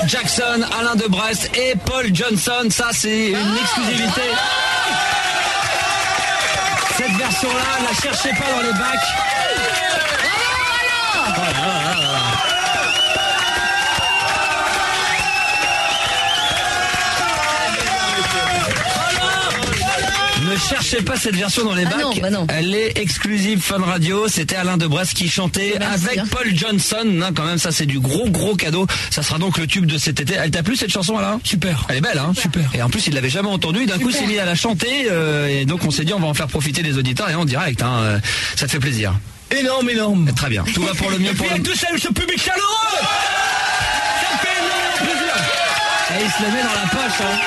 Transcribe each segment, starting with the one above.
Jackson, Alain de Brest et Paul Johnson. Ça, c'est une exclusivité. Cette version-là, la cherchez pas dans les bacs. Ne cherchez pas cette version dans les bacs. Non. Elle est exclusive Fun Radio. C'était Alain de Brest qui chantait avec Paul Johnson. Non, quand même, ça c'est du gros cadeau. Ça sera donc le tube de cet été. Elle t'a plu cette chanson, Alain ? Super. Elle est belle, hein ? Super. Et en plus, il l'avait jamais entendue. D'un coup, il s'est mis à la chanter. Et donc, on s'est dit, on va en faire profiter les auditeurs et en direct. Hein. Ça te fait plaisir. Énorme. Très bien. Tout va pour le mieux. Pour le... tout seul, ce public chaleureux. Ça fait énormément plaisir. Et il se le met dans la poche, hein.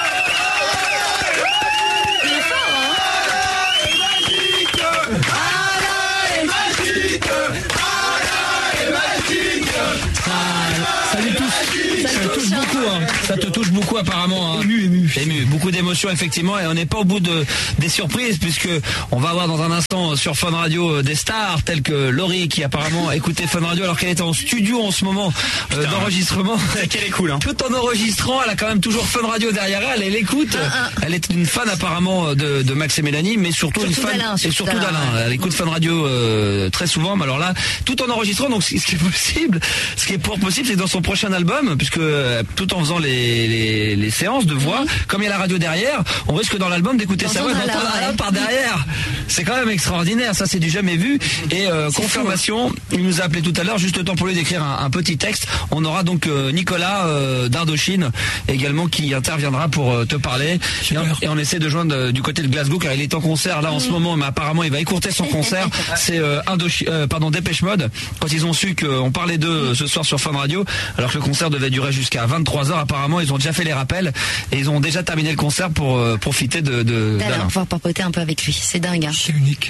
Ça te touche beaucoup apparemment. Hein. Ému. Beaucoup d'émotions effectivement et on n'est pas au bout des surprises puisque on va avoir dans un instant sur Fun Radio des stars telles que Laurie qui apparemment écoutait Fun Radio alors qu'elle était en studio en ce moment d'enregistrement. Qu'elle est cool, hein. Tout en enregistrant, elle a quand même toujours Fun Radio derrière elle. Elle écoute. Elle est une fan apparemment de Max et Mélanie, mais surtout une fan d'Alain, et surtout d'Alain. Elle écoute Fun Radio très souvent. Mais alors là, tout en enregistrant, donc ce qui est possible, ce qui est possible, c'est dans son prochain album, puisque tout en faisant les séances de voix, comme il y a la radio derrière, on risque dans l'album d'écouter sa voix par derrière. C'est quand même extraordinaire, ça c'est du jamais vu. Et confirmation, il nous a appelé tout à l'heure, juste le temps pour lui d'écrire un petit texte. On aura donc Nicolas d'Indochine également qui interviendra pour te parler. Et on essaie de joindre du côté de Glasgow car il est en concert là en ce moment, mais apparemment il va écourter son concert. C'est Dépêche Mode. Quand ils ont su qu'on parlait d'eux ce soir sur Fun Radio, alors que le concert devait durer jusqu'à 23h, apparemment ils ont déjà fait les rappels et ils ont déjà terminé le concert pour profiter d'Alain. On va papoter un peu avec lui, c'est dingue. Hein. C'est unique.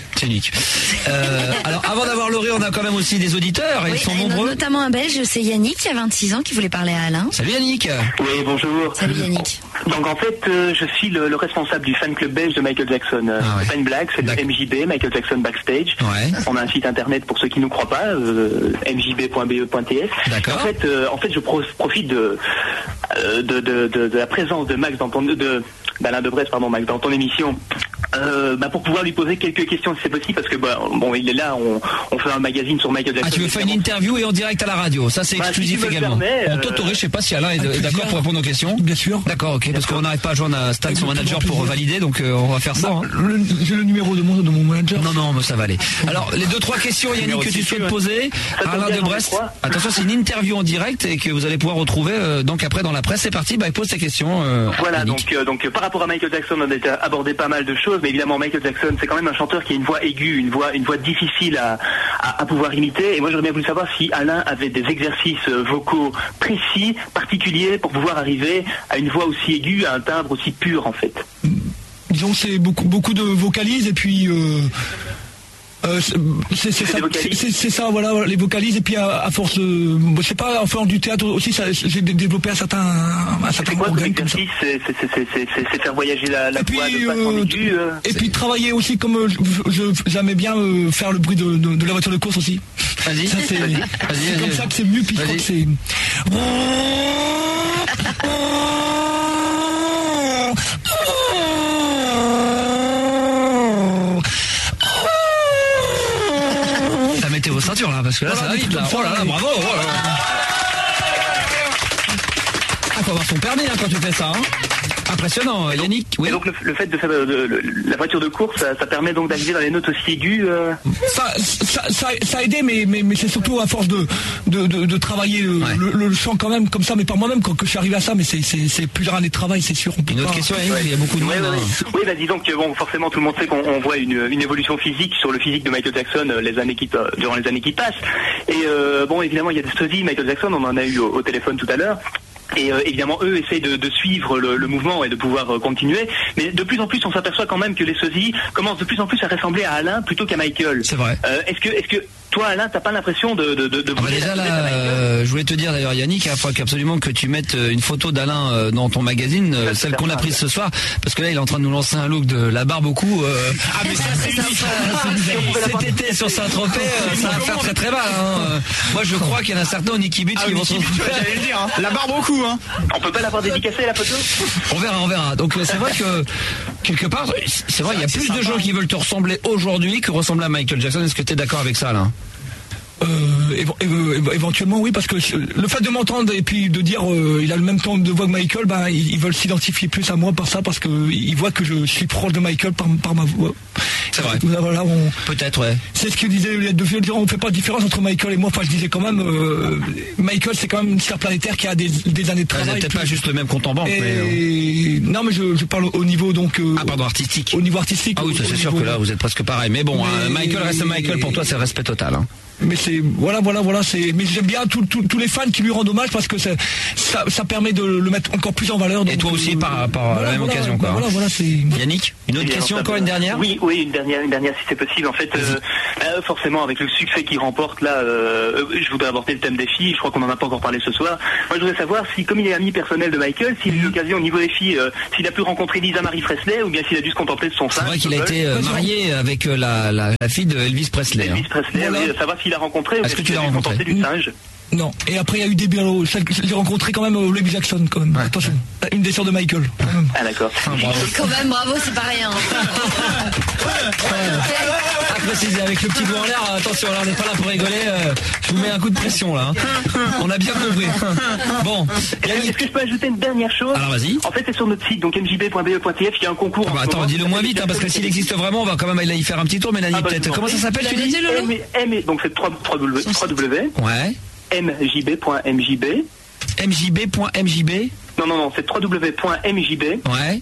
Alors avant d'avoir Laurie, on a quand même aussi des auditeurs et ils sont nombreux. Notamment un Belge, c'est Yannick qui a 26 ans qui voulait parler à Alain. Salut Yannick. Oui, bonjour. Salut Yannick. Donc en fait, je suis le responsable du fan club belge de Michael Jackson. C'est pas une blague, c'est le MJB, Michael Jackson Backstage. Ouais. On a un site internet pour ceux qui ne nous croient pas, mjb.be.ts. D'accord. En fait, je profite de la présence de Max d'Alain de Brest, Max, dans ton émission. Pour pouvoir lui poser quelques questions si c'est possible parce que il est là, on fait un magazine sur Michael Jackson. Tu veux faire une interview et en direct à la radio, ça c'est exclusif si également. On t'autorise, je sais pas si Alain est d'accord pour répondre aux questions. Bien sûr. D'accord, ok, parce qu'on n'arrive pas à joindre à Stan, son manager, pour valider, donc on va faire ça. Hein. J'ai le numéro de mon manager. Non, mais ça va aller. Alors les 2-3 questions Yannick que tu souhaites poser à Alain de Brest. Attention, c'est une interview en direct et que vous allez pouvoir retrouver donc après dans la presse. C'est parti, pose tes questions. Voilà, Yannick. donc par rapport à Michael Jackson, on a déjà abordé pas mal de choses, mais évidemment Michael Jackson, c'est quand même un chanteur qui a une voix aiguë, une voix difficile à pouvoir imiter. Et moi, j'aurais bien voulu savoir si Alain avait des exercices vocaux précis, particuliers, pour pouvoir arriver à une voix aussi aiguë, à un timbre aussi pur, en fait. Disons, c'est beaucoup de vocalises et puis. C'est ça, voilà, les vocalises et puis à force de, je sais pas, en faisant du théâtre aussi, j'ai développé un certain organe comme ça. C'est faire voyager la voix de façon aiguë. Et puis travailler aussi comme j'aimais bien faire le bruit de la voiture de course aussi. Vas-y. C'est comme ça que c'est mieux. Puis je crois que c'est. Mettez vos ceintures là parce que là ça va vite là. Oh là là, bravo. Faut avoir son permis quand tu fais ça. Impressionnant, Yannick. Oui. Et donc le fait de faire la voiture de course, ça permet donc d'arriver dans les notes aussi aiguës. Ça a aidé, mais c'est surtout à force de travailler le chant quand même comme ça, mais par moi-même quand je suis arrivé à ça. Mais c'est plusieurs années de travail, c'est sûr. Une autre question, Yannick, il y a beaucoup de monde. Oui, disons que forcément tout le monde sait qu'on voit une évolution physique sur le physique de Michael Jackson durant les années qui passent. Et évidemment il y a des sosies. Michael Jackson, on en a eu au téléphone tout à l'heure. Et évidemment, eux essayent de suivre le mouvement et de pouvoir continuer. Mais de plus en plus, on s'aperçoit quand même que les sosies commencent de plus en plus à ressembler à Alain plutôt qu'à Michael. C'est vrai. Est-ce que Toi, Alain, t'as pas l'impression de déjà là, je voulais te dire d'ailleurs, Yannick, il faut absolument que tu mettes une photo d'Alain dans ton magazine, celle qu'on a prise ce soir, parce que là, il est en train de nous lancer un look de la barbe au cou. Mais ça, c'est cet été sur Saint-Tropez, ça va faire très très mal. Hein. Moi, je crois qu'il y en a certains au Niki Beach qui vont se retrouver. J'allais le dire, hein. La barbe au cou. Hein. On peut pas l'avoir dédicacée la photo ? On verra. Donc c'est vrai que quelque part, c'est vrai, il y a plus de gens qui veulent te ressembler aujourd'hui que ressembler à Michael Jackson. Est-ce que tu es d'accord avec ça, Alain ? Éventuellement oui, parce que le fait de m'entendre et puis de dire il a le même temps de voix que Michael, ils veulent s'identifier plus à moi par ça, parce que ils voient que je suis proche de Michael par ma voix. C'est vrai. Voilà, peut-être, ouais. C'est ce que disait les deux filles, on fait pas de différence entre Michael et moi. Enfin, je disais quand même Michael, c'est quand même une star planétaire qui a des années de travail. Vous peut-être pas juste le même compte en banque. Non, mais je parle au niveau donc. Artistique. Au niveau artistique. Ah oui, c'est sûr que là vous êtes presque pareil. Mais bon, Michael reste Michael. Pour toi, c'est le respect total. Hein. Mais c'est voilà, mais j'aime bien tous les fans qui lui rendent hommage, parce que ça permet de le mettre encore plus en valeur. Et toi aussi par la même occasion, quoi. Voilà, c'est. Yannick, une autre question, encore une dernière. Oui, une dernière si c'est possible. En fait, forcément avec le succès qu'il remporte là, je voudrais aborder le thème des filles. Je crois qu'on en a pas encore parlé ce soir. Moi, je voudrais savoir si, comme il est ami personnel de Michael, s'il a eu l'occasion au niveau des filles, s'il a pu rencontrer Lisa Marie Presley, ou bien s'il a dû se contenter de son singe. C'est vrai qu'il a été marié avec la fille de Elvis Presley. Elvis Presley, voilà. oui, savoir s'il a rencontré. Est-ce que tu l'as rencontré du singe? Non. Et après, il y a eu des biens. J'ai rencontré quand même Olivia Jackson, quand même. Ouais. Attention. Une des sœurs de Michael. Quand même. Ah, d'accord. Quand même, bravo, c'est pas rien. À préciser, avec le petit doigt en l'air, attention, là, on n'est pas là pour rigoler. Je vous mets un coup de pression, là. On a bien compris. Bon. Est-ce que je peux ajouter une dernière chose? Alors, vas-y. En fait, c'est sur notre site, donc mjb.be.tf, il y a un concours. Attends, dis-le moins vite, parce que s'il existe vraiment, on va quand même aller y faire un petit tour, Mélanie, peut-être. Comment ça s'appelle, tu dis? Donc, c'est 3W. Ouais. mjb.mjb. mjb.mjb. Non, c'est www.mjb. Ouais.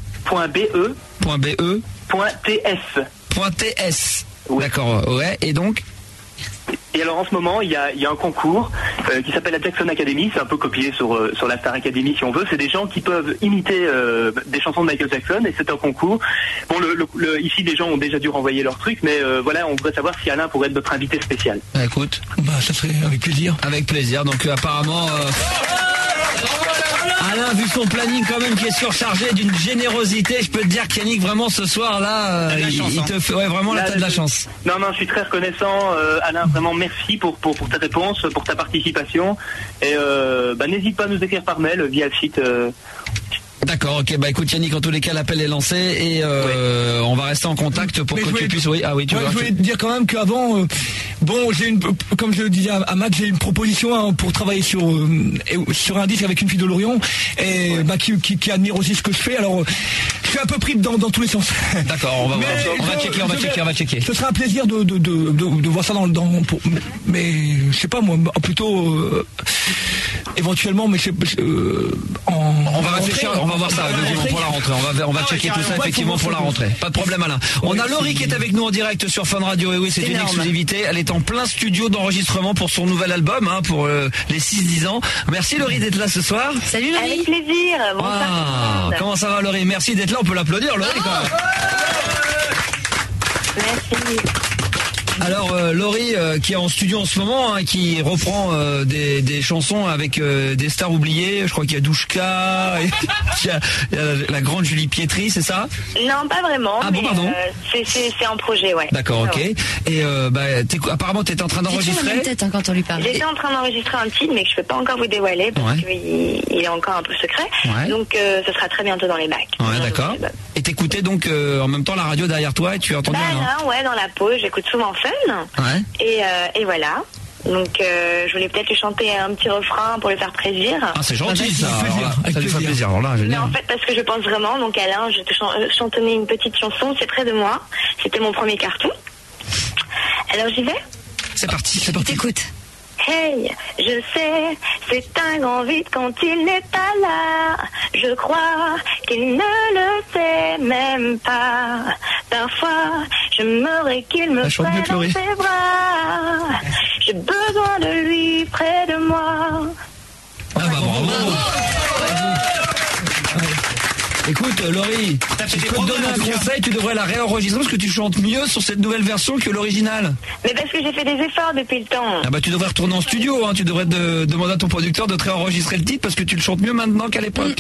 .be.ts. Oui. D'accord, ouais, et donc? Et alors en ce moment, il y a un concours qui s'appelle la Jackson Academy. C'est un peu copié sur la Star Academy, si on veut. C'est des gens qui peuvent imiter des chansons de Michael Jackson, et c'est un concours. Bon, ici, des gens ont déjà dû renvoyer leur truc, mais voilà, on voudrait savoir si Alain pourrait être notre invité spécial. Écoute, ça serait avec plaisir. Avec plaisir. Donc apparemment, Alain, vu son planning quand même qui est surchargé, d'une générosité, je peux te dire qu'Yannick, vraiment ce soir-là, il te fait vraiment la tête de la chance. Non, je suis très reconnaissant, Alain, vraiment merci pour ta réponse, pour ta participation, et n'hésite pas à nous écrire par mail via le site. D'accord, ok, écoute Yannick, en tous les cas l'appel est lancé et on va rester en contact pour que tu puisses. Oui, tu vois. Je voulais te dire quand même qu'avant, comme je le disais à Matt, j'ai une proposition pour travailler sur un disque avec une fille de Lorient, et qui admire aussi ce que je fais. Alors je suis un peu pris dans tous les sens. D'accord, on va checker. Ce sera un plaisir de voir ça mais je sais pas moi, plutôt éventuellement, mais on va réfléchir, on va voir ça pour la rentrée. On va checker tout ça effectivement pour la rentrée. Pas de problème, Alain. On a Laurie qui est avec nous en direct sur Fun Radio, et oui, c'est une exclusivité. Elle est en plein studio d'enregistrement pour son nouvel album, pour les 6-10 ans. Merci Laurie d'être là ce soir. Salut Laurie. Avec plaisir. Bonsoir. Comment ça va Laurie? Merci d'être là, on peut l'applaudir Laurie quand même. Merci. Alors Laurie qui est en studio en ce moment, qui reprend des chansons avec des stars oubliées. Je crois qu'il y a Douchka, il y a la grande Julie Pietri, c'est ça? Non, pas vraiment. Ah bon, pardon. C'est un projet, ouais. D'accord, ok. Ouais. Et apparemment t'étais en train d'enregistrer. J'ai tête quand on lui parle. J'étais en train d'enregistrer un titre, mais que je peux pas encore vous dévoiler parce qu'il est encore un peu secret. Ouais. Donc ce sera très bientôt dans les bacs. Ouais, d'accord. Et t'écoutais donc en même temps la radio derrière toi et tu as entendu ouais, dans la pause, j'écoute souvent Fun. Ouais. Et voilà. Donc je voulais peut-être lui chanter un petit refrain pour lui faire plaisir. Ah, c'est gentil ça. Ça lui fait plaisir. Alors là, mais en fait, parce que je pense vraiment, donc Alain, je te chantonnais une petite chanson, c'est près de moi. C'était mon premier carton. Alors j'y vais. C'est parti. T'écoutes. Hey, je sais, c'est un grand vide quand il n'est pas là. Je crois qu'il ne le sait même pas. Parfois, j'aimerais qu'il me prenne dans ses bras. J'ai besoin de lui près de moi. Ah bah bravo. Écoute, Laurie, si je peux te donner un conseil, tu devrais la réenregistrer parce que tu chantes mieux sur cette nouvelle version que l'original. Mais parce que j'ai fait des efforts depuis le temps. Ah bah tu devrais retourner en studio, hein. Tu devrais demander à ton producteur de te réenregistrer le titre parce que tu le chantes mieux maintenant qu'à l'époque.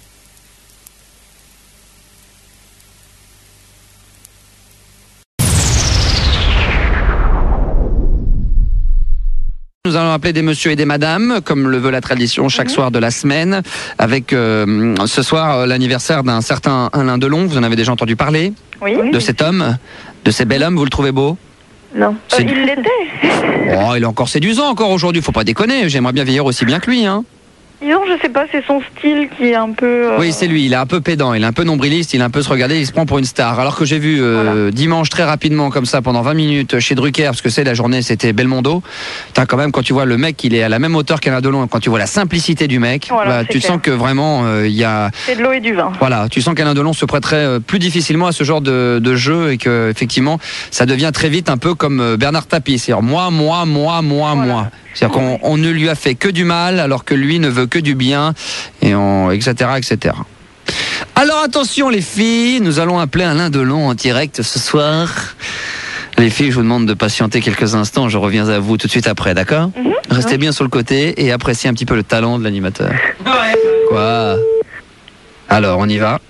Nous allons appeler des messieurs et des madames, comme le veut la tradition, chaque soir de la semaine, avec ce soir l'anniversaire d'un certain Alain Delon. Vous en avez déjà entendu parler? Oui. De cet homme, de ces bel hommes, vous le trouvez beau? Non. C'est- Il l'était. Oh, il est encore séduisant encore aujourd'hui, faut pas déconner, j'aimerais bien vieillir aussi bien que lui, hein. Disons, je sais pas, c'est son style qui est un peu... Oui, c'est lui, il est un peu pédant, il est un peu nombriliste, il est un peu se regarder, il se prend pour une star. Alors que j'ai vu dimanche très rapidement comme ça pendant 20 minutes chez Drucker, parce que c'est la journée, c'était Belmondo. T'as quand même, quand tu vois le mec, il est à la même hauteur qu'Alain Delon, quand tu vois la simplicité du mec, Voilà, tu c'est sens que vraiment il y a... C'est de l'eau et du vin. Voilà, tu sens qu'Alain Delon se prêterait plus difficilement à ce genre de jeu et que effectivement ça devient très vite un peu comme Bernard Tapie, c'est-à-dire moi. C'est-à-dire qu'on ne lui a fait que du mal alors que lui ne veut que du bien, et etc. Alors attention les filles, nous allons appeler Alain Delon en direct ce soir. Les filles, je vous demande de patienter quelques instants, je reviens à vous tout de suite après, d'accord? Restez bien sur le côté et appréciez un petit peu le talent de l'animateur. Quoi? Alors, on y va.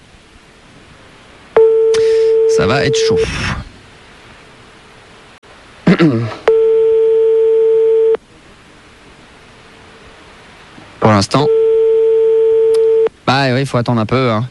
Ça va être chaud. Pour l'instant. Bah oui, il faut attendre un peu. Hein.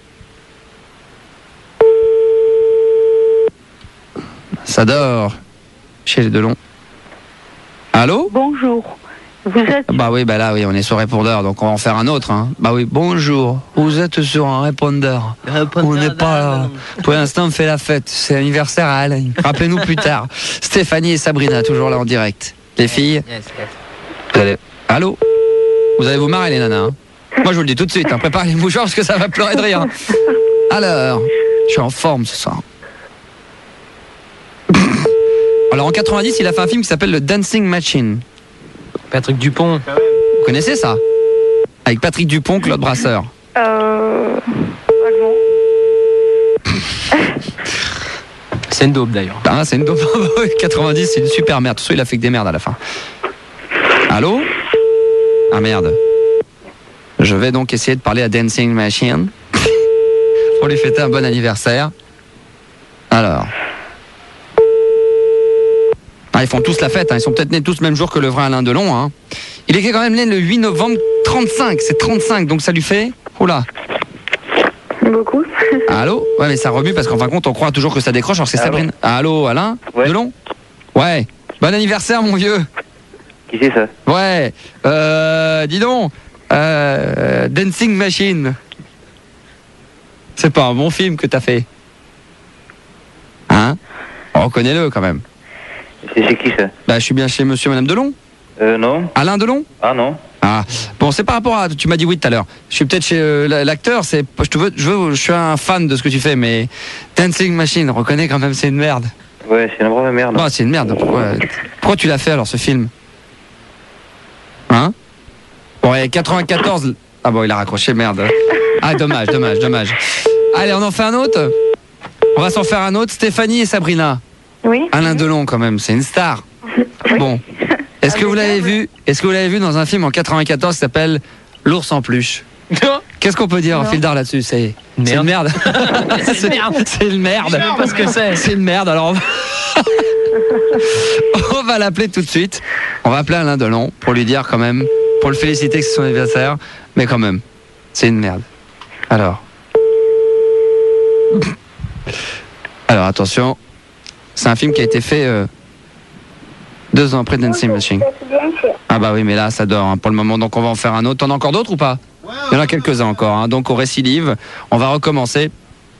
Ça dort chez les Delon. Allô? Bonjour. Vous êtes... Bah oui, bah là, oui, on est sur répondeur, donc on va en faire un autre. Hein. Bah oui, bonjour, vous êtes sur un répondeur. On n'est pas là. Pour l'instant, on fait la fête. C'est l'anniversaire à Alain. Rappelez-nous plus tard. Stéphanie et Sabrina, toujours là en direct. Les filles. Vous allez... Allô? Vous allez vous marrer, les nanas. Hein. Moi, je vous le dis tout de suite. Hein. Préparez les mouchoirs parce que ça va pleurer de rire. Alors, je suis en forme ce soir. Alors, en 90, il a fait un film qui s'appelle Le Dancing Machine. Patrick Dupont. Vous connaissez ça? Avec Patrick Dupont, Claude Brasseur. Vaguement. C'est une daube d'ailleurs. Ah, c'est une dope. 90, c'est une super merde. Tout ça, il a fait que des merdes à la fin. Allô? Ah merde. Je vais donc essayer de parler à Dancing Machine pour lui fêter un bon anniversaire. Alors. Ah, ils font tous la fête, hein. Ils sont peut-être nés tous le même jour que le vrai Alain Delon. Hein. Il est quand même né le 8 novembre 35, c'est 35, donc ça lui fait... Oula. Beaucoup. Allô? Ouais, mais ça remue parce qu'en fin de compte, on croit toujours que ça décroche, alors c'est Sabrine. Allô, Alain? Ouais. Delon? Ouais. Bon anniversaire, mon vieux. Qui c'est ça? Ouais. Dis donc. Dancing Machine. C'est pas un bon film que t'as fait. Hein? Oh, reconnais-le quand même. C'est chez qui ça? Bah, je suis bien chez monsieur et madame Delon. Non. Alain Delon? Ah non. Ah, bon, c'est par rapport à... Tu m'as dit oui tout à l'heure. Je suis peut-être chez l'acteur, c'est... Je suis un fan de ce que tu fais, mais... Dancing Machine, reconnais quand même, c'est une merde. Ouais, c'est une vraie merde. Bah, c'est une merde. Pourquoi tu l'as fait alors, ce film? Hein? Bon, et 94... Ah bon, il a raccroché, merde. Ah, dommage. Allez, on en fait un autre? On va s'en faire un autre. Stéphanie et Sabrina. Oui. Alain Delon, quand même, c'est une star. Bon. Est-ce que vous l'avez vu dans un film en 94 qui s'appelle L'ours en peluche? Qu'est-ce qu'on peut dire en fil d'art là-dessus? C'est une merde. C'est une merde. Je sais même pas ce que c'est. C'est une merde. Alors on va l'appeler tout de suite. On va appeler Alain Delon pour lui dire quand même, pour le féliciter que c'est son anniversaire, mais quand même, c'est une merde. Alors attention, c'est un film qui a été fait 2 ans après Dancing Machine. Ah bah oui, mais là ça dort hein, pour le moment, donc on va en faire un autre. T'en as encore d'autres ou pas? Il y en a quelques-uns encore, hein. Donc on récidive, on va recommencer.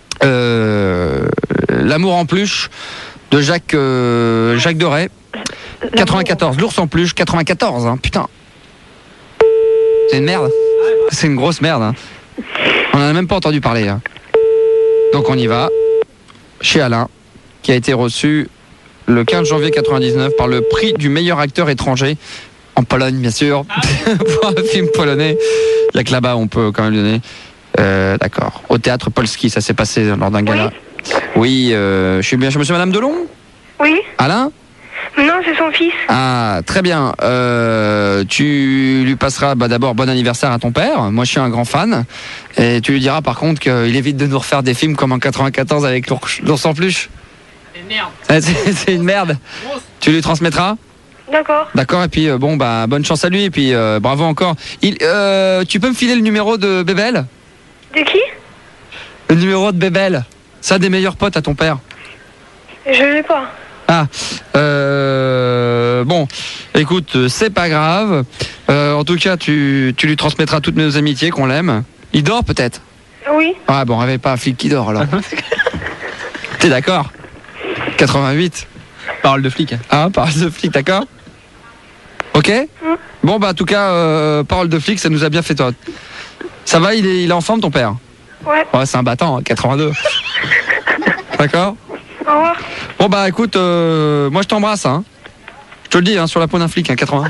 L'amour en peluche de Jacques Deray. 94, l'ours en peluche, 94, hein, putain. C'est une merde. C'est une grosse merde. Hein. On en a même pas entendu parler. Hein. Donc on y va. Chez Alain, qui a été reçu le 15 janvier 99 par le prix du meilleur acteur étranger en Pologne, bien sûr, pour un film polonais. Il n'y a que là-bas on peut quand même lui donner. D'accord. Au théâtre Polski, ça s'est passé lors d'un gala. Oui, je suis bien chez monsieur madame Delon ? Oui. Alain ? Non, c'est son fils. Ah, très bien. Tu lui passeras d'abord bon anniversaire à ton père. Moi, je suis un grand fan. Et tu lui diras par contre qu'il évite de nous refaire des films comme en 94 avec l'ours en peluche. C'est une merde. C'est une merde. Tu lui transmettras ? D'accord. D'accord, et puis bonne chance à lui, et puis bravo encore. Tu peux me filer le numéro de Bébel ? De qui? Le numéro de Bébel. C'est un des meilleurs potes à ton père. Je l'ai pas. Ah, bon, écoute, c'est pas grave. En tout cas, tu lui transmettras toutes nos amitiés, qu'on l'aime. Il dort peut-être ? Oui. Ah bon, réveille pas un flic qui dort alors. T'es d'accord ? 88. Parole de flic. Ah, parole de flic, d'accord ? Ok ? Bon, en tout cas, parole de flic, ça nous a bien fait toi. Ça va, il est en forme ton père ? Ouais. Ouais, c'est un battant, 82. D'accord ? Au revoir. Bon écoute, moi je t'embrasse, hein. Je te le dis, hein, sur la peau d'un flic, 80.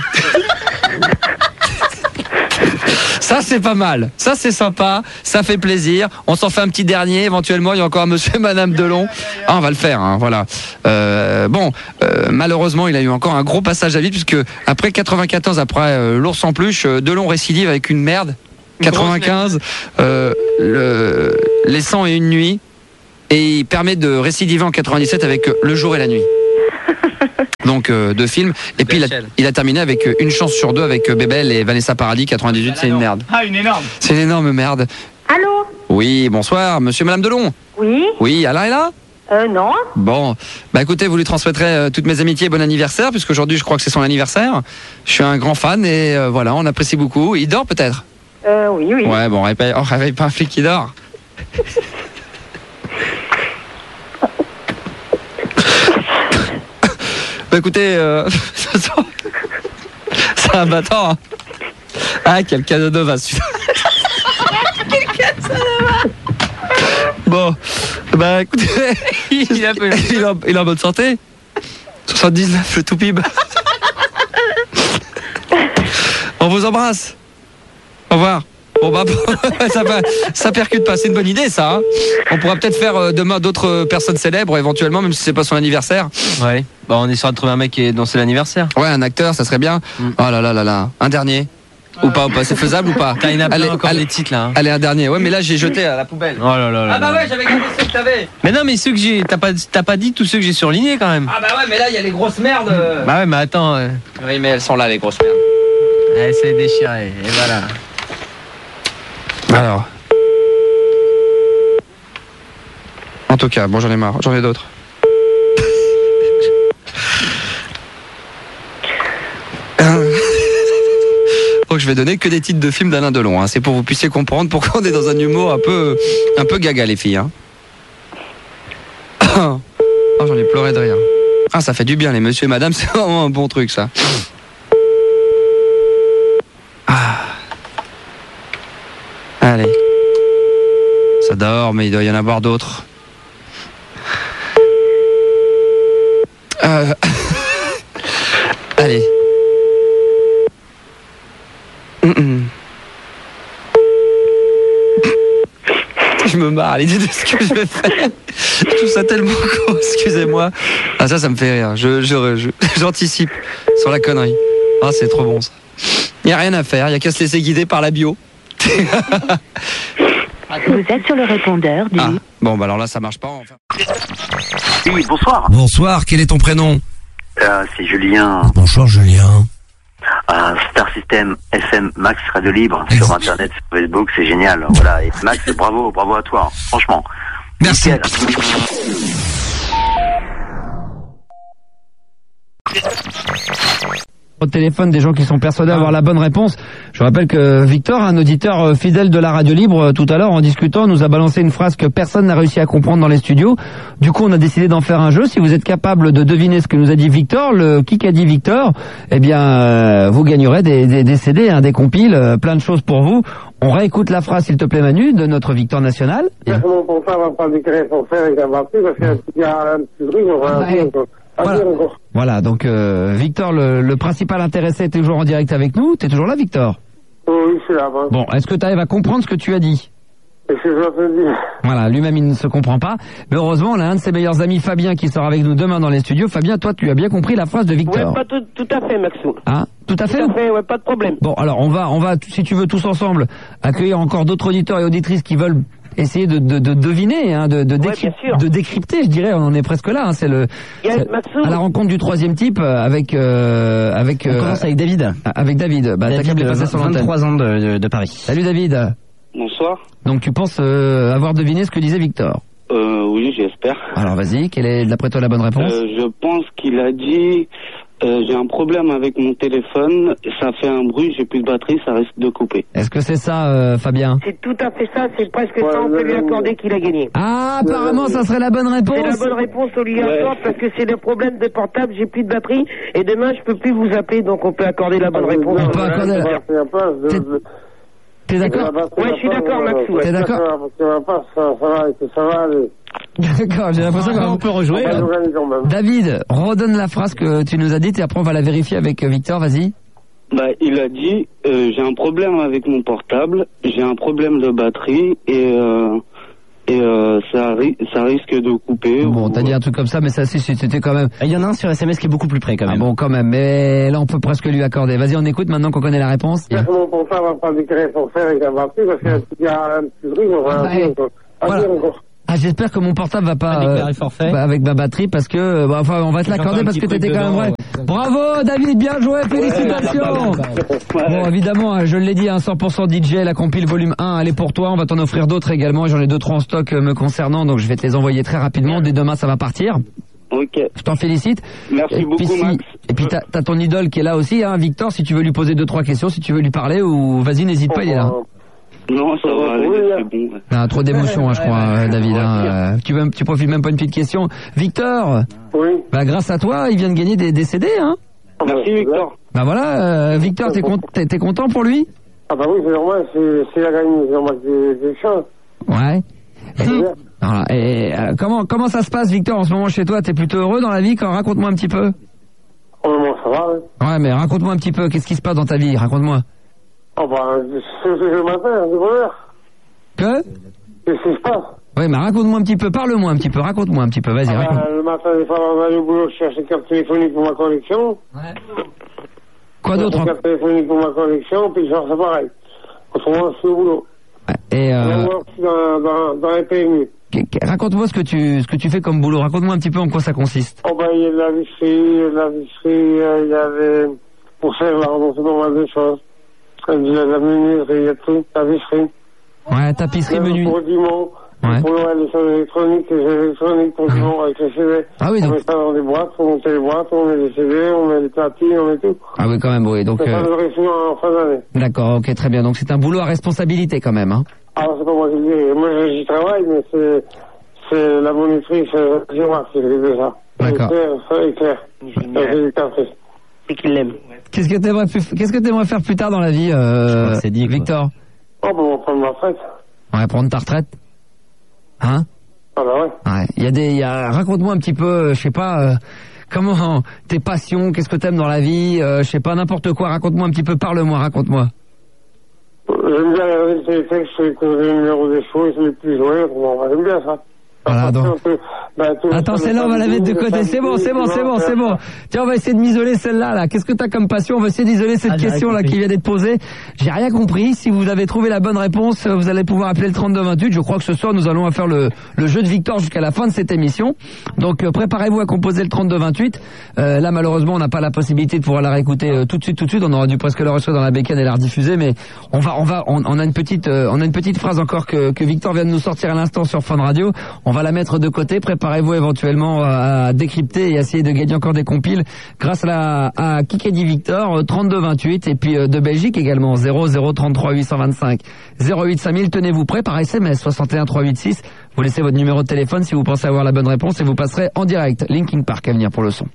Ça c'est pas mal, ça c'est sympa, ça fait plaisir. On s'en fait un petit dernier, éventuellement il y a encore un monsieur et madame Delon. Ah, on va le faire, hein, voilà. Malheureusement il a eu encore un gros passage à vide, puisque après 94, après l'ours en peluche, Delon récidive avec une merde. 95, les 101 nuits, et il permet de récidiver en 97 avec Le jour et la nuit. Donc deux films, et puis il a terminé avec Une chance sur deux avec Bébel et Vanessa Paradis. 98, c'est une merde. Ah, une énorme. C'est une énorme merde. Allô? Oui, bonsoir, monsieur et madame Delon. Oui. Oui, Alain est là? Non. Bon, écoutez, vous lui transmettrez toutes mes amitiés, bon anniversaire, puisqu'aujourd'hui je crois que c'est son anniversaire. Je suis un grand fan et voilà, on apprécie beaucoup. Il dort peut-être? Oui. Ouais, bon, on réveille pas un flic qui dort. Écoutez, c'est un battant. Hein. Ah, quel Casanova celui-là. Quel Casanova. Bon, écoutez, il est en bonne santé. 79, le tout pib. On vous embrasse. Au revoir. Bon ça percute pas, c'est une bonne idée ça. Hein. On pourra peut-être faire demain d'autres personnes célèbres éventuellement, même si c'est pas son anniversaire. Ouais. On essaiera de trouver un mec dont c'est l'anniversaire. Ouais, un acteur, ça serait bien. Oh là là, un dernier. Ou pas, c'est faisable ou pas? Il y en a plein encore des titres là. Hein. Allez, un dernier. Ouais, mais là j'ai jeté à la poubelle. Oh là là. Ah ouais, j'avais gardé ceux que t'avais. Mais non, mais ceux que j'ai, t'as pas dit tous ceux que j'ai surlignés quand même. Ah ouais, mais là il y a les grosses merdes. Ouais, mais attends. Oui, mais elles sont là les grosses merdes. C'est déchiré. Et voilà. Alors. En tout cas, bon, j'en ai marre, j'en ai d'autres. Donc je vais donner que des titres de films d'Alain Delon, hein. C'est pour que vous puissiez comprendre pourquoi on est dans un humour un peu gaga les filles. Hein. Oh, j'en ai pleuré de rire. Ah, ça fait du bien les monsieur et madame, c'est vraiment un bon truc ça. Allez. Ça dort, mais il doit y en avoir d'autres. Allez. Je me marre à l'idée de ce que je vais faire. Je trouve ça tellement con, excusez-moi. Ah ça me fait rire. J'anticipe sur la connerie. Ah c'est trop bon ça. Il n'y a rien à faire, il n'y a qu'à se laisser guider par la bio. Vous êtes sur le répondeur du... Ah, bon, alors là, ça marche pas. Enfin... Oui, bonsoir. Bonsoir, quel est ton prénom? C'est Julien. Bonjour, Julien. Star System FM Max Radio Libre sur Internet, sur Facebook, c'est génial. Voilà, et Max, bravo à toi, franchement. Merci. Nickel. Au téléphone des gens qui sont persuadés d'avoir la bonne réponse. Je rappelle que Victor, un auditeur fidèle de la radio libre, tout à l'heure en discutant, nous a balancé une phrase que personne n'a réussi à comprendre dans les studios. Du coup, on a décidé d'en faire un jeu. Si vous êtes capable de deviner ce que nous a dit Victor, le qui a dit Victor, eh bien, vous gagnerez des CD, des compiles, plein de choses pour vous. On réécoute la phrase, s'il te plaît, Manu, de notre Victor national. Mon frère va pas déclarer son frère, il va partir parce qu'il y a un petit truc, on va Voilà, donc Victor, le principal intéressé est toujours en direct avec nous. T'es toujours là, Victor? Oui, je suis là. Bon, est-ce que tu arrives à comprendre ce que tu as dit? Qu'est-ce que je dois te dire? Voilà, lui-même il ne se comprend pas. Mais heureusement, on a un de ses meilleurs amis, Fabien, qui sera avec nous demain dans les studios. Fabien, toi, tu as bien compris la phrase de Victor. Ouais, pas tout à fait, Maxou. Hein? Tout à fait? Tout à fait, ouais, pas de problème. Bon, alors on va, si tu veux, tous ensemble, accueillir encore d'autres auditeurs et auditrices qui veulent essayer de deviner, hein, de décrypter, je dirais. On en est presque là. Hein, c'est à la rencontre du troisième type avec. On commence avec David. Avec David. Bah, t'as qu'à me les passer sur l'antenne. 23 ans de Paris. Salut David. Bonsoir. Donc tu penses avoir deviné ce que disait Victor? Oui, j'espère. Alors vas-y, quelle est d'après toi la bonne réponse? Je pense qu'il a dit j'ai un problème avec mon téléphone, ça fait un bruit, j'ai plus de batterie, ça risque de couper. Est-ce que c'est ça, Fabien? C'est tout à fait ça, c'est presque ça, on peut lui accorder qu'il a gagné. Ah, apparemment ça serait la bonne réponse. C'est la bonne réponse, on lui accorde parce que c'est le problème de portable, j'ai plus de batterie et demain je peux plus vous appeler, donc on peut accorder la bonne réponse. On peut accorder T'es d'accord? Ouais, je suis d'accord, Maxou. T'es d'accord? Ça va aller. D'accord, j'ai l'impression qu'on peut rejouer. David, redonne la phrase que tu nous as dite et après on va la vérifier avec Victor, vas-y. Bah, il a dit j'ai un problème avec mon portable, j'ai un problème de batterie et ça risque de couper. Bon, t'as dit un truc comme ça, mais ça, c'était quand même... Il y en a un sur SMS qui est beaucoup plus près, quand même. Ah bon, quand même, mais là, on peut presque lui accorder. Vas-y, on écoute maintenant qu'on connaît la réponse. J'espère que mon portable va pas déclarer son frère avec la batterie, parce qu'il y a un petit truc, on va encore. Ah, j'espère que mon portable va pas avec ma batterie parce que enfin on va te l'accorder parce que t'étais quand même vrai. Bravo David, bien joué, félicitations. Bon évidemment, je l'ai dit, 100% DJ, la compile volume 1, elle est pour toi, on va t'en offrir d'autres également, j'en ai 2-3 en stock me concernant, donc je vais te les envoyer très rapidement, dès demain ça va partir. Ok. Je t'en félicite. Merci beaucoup, Max. Et puis t'as ton idole qui est là aussi, hein, Victor, si tu veux lui poser 2-3 questions, si tu veux lui parler ou vas-y, n'hésite pas, il est là. Non, ça va aller, c'est bon. Ah, trop d'émotion, je crois, David. Hein. Tu profites même pas une petite question. Victor. Oui. Bah, grâce à toi, il vient de gagner des CD, hein. Merci, Victor. Bah voilà, Victor, t'es content pour lui? Ah bah oui, c'est normal, c'est la gagne, c'est normal, c'est chaud. Ouais. Voilà. Et comment ça se passe, Victor, en ce moment chez toi? T'es plutôt heureux dans la vie? Raconte-moi un petit peu. Oh non, ça va, ouais. Ouais, mais raconte-moi un petit peu, qu'est-ce qui se passe dans ta vie? Raconte-moi. Oh bah, c'est le matin, c'est bonheur. Que? Qu'est-ce qui se passe? Oui, mais raconte-moi un petit peu, parle-moi un petit peu, raconte-moi un petit peu, vas-y, raconte. Le matin, des fois, on va aller au boulot, je cherche une carte téléphonique pour ma connexion. Ouais. Quoi d'autre? Une carte téléphonique pour ma connexion, puis genre, c'est pareil. Autrement, je suis au boulot. Et dans les PMU. Raconte-moi ce que tu fais comme boulot, raconte-moi un petit peu en quoi ça consiste. Oh bah, il y a de la visserie, il y a des... Pour faire la remboursement, pas mal de choses. Il y a de la menuiserie, il y a tout, la visserie. Ouais, tapisserie, menuiserie. Pour le dimanche, pour les choses électroniques, pour le dimanche avec les CD. Ah oui, donc. On met ça dans des boîtes, on monte les boîtes, on met les CD, on met les platines, on met tout. Ah oui, quand même, oui, donc. C'est pas de réussir en fin d'année. D'accord, ok, très bien. Donc c'est un boulot à responsabilité quand même, hein. Ah, c'est pas moi qui dis. Moi, j'y travaille, mais c'est la monitrice, c'est moi qui fais ça. D'accord. C'est clair. C'est du café. Et qu'il l'aime. Qu'est-ce que t'aimerais faire plus tard dans la vie, c'est dit, Victor? Oh, bah, on va prendre ma retraite. Ouais, prendre ta retraite. Hein? Ah, bah ouais. Ouais. Raconte-moi un petit peu, je sais pas, comment, tes passions, qu'est-ce que t'aimes dans la vie, je sais pas, n'importe quoi, raconte-moi un petit peu, parle-moi, raconte-moi. J'aime bien regarder les textes, les numéros des choses, les plus joués, j'aime bien ça. Voilà, donc. Attends, celle-là, on va la mettre de côté. C'est bon. Tiens, on va essayer de m'isoler celle-là, là. Qu'est-ce que t'as comme passion? On va essayer d'isoler cette question-là qui vient d'être posée. J'ai rien compris. Si vous avez trouvé la bonne réponse, vous allez pouvoir appeler le 3228. Je crois que ce soir, nous allons faire le jeu de Victor jusqu'à la fin de cette émission. Donc, préparez-vous à composer le 3228. Là, malheureusement, on n'a pas la possibilité de pouvoir la réécouter tout de suite. On aurait dû presque l'enregistrer dans la bécane et la rediffuser, mais on a une petite phrase encore que Victor vient de nous sortir à l'instant sur Fun Radio. On va la mettre de côté. Préparez-vous éventuellement à décrypter et essayer de gagner encore des compiles grâce à Kikedi Victor 3228 et puis de Belgique également 0033 825 08 5000. Tenez-vous prêts par SMS 61 386. Vous laissez votre numéro de téléphone si vous pensez avoir la bonne réponse et vous passerez en direct. Linkin Park à venir pour le son.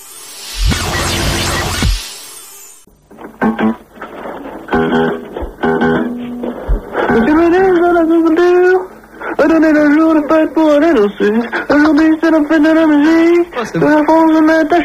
Donner le jour de fête pour aller danser. Aujourd'hui c'est la fête de la musique. Que la France me mette à